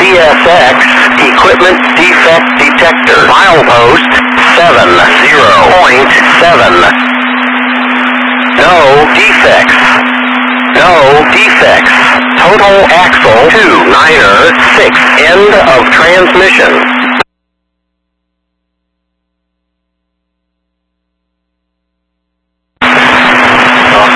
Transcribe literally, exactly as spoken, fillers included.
S X, equipment defect detector. Milepost seven zero point seven. No defects. No defects. Total axle two niner six. End of transmission.